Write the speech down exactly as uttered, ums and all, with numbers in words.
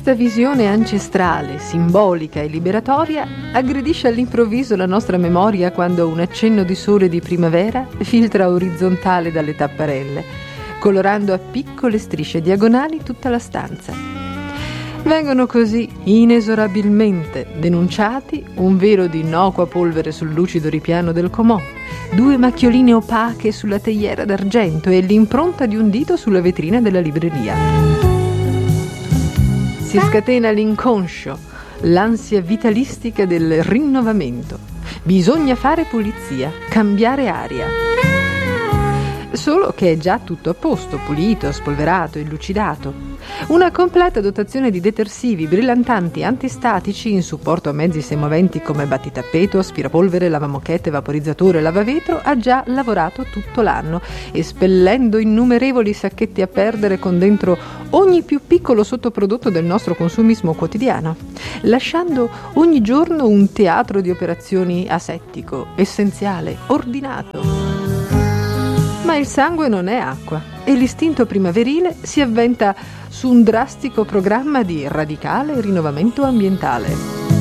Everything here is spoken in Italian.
Questa visione ancestrale, simbolica e liberatoria aggredisce all'improvviso la nostra memoria quando un accenno di sole di primavera filtra orizzontale dalle tapparelle, colorando a piccole strisce diagonali tutta la stanza. Vengono così inesorabilmente denunciati un velo di innocua polvere sul lucido ripiano del comò, due macchioline opache sulla teiera d'argento e l'impronta di un dito sulla vetrina della libreria. Si scatena l'inconscio, l'ansia vitalistica del rinnovamento. Bisogna fare pulizia, cambiare aria. Solo che è già tutto a posto, pulito, spolverato, illucidato. Una completa dotazione di detersivi brillantanti antistatici in supporto a mezzi semoventi come battitappeto, aspirapolvere, lavamoquette, vaporizzatore, lavavetro ha già lavorato tutto l'anno, espellendo innumerevoli sacchetti a perdere con dentro ogni più piccolo sottoprodotto del nostro consumismo quotidiano, lasciando ogni giorno un teatro di operazioni asettico, essenziale, ordinato. Ma il sangue non è acqua e l'istinto primaverile si avventa su un drastico programma di radicale rinnovamento ambientale.